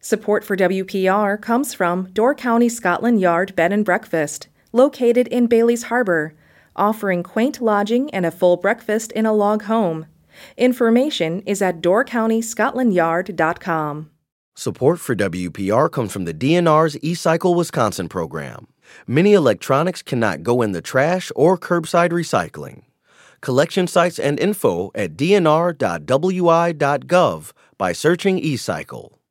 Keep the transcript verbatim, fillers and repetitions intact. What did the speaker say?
Support for W P R comes from Door County Scotland Yard Bed and Breakfast, located in Bailey's Harbor, offering quaint lodging and a full breakfast in a log home. Information is at door county scotland yard dot com. Support for W P R comes from the D N R's eCycle Wisconsin program. Many electronics cannot go in the trash or curbside recycling. Collection sites and info at d n r dot w i dot gov by searching eCycle.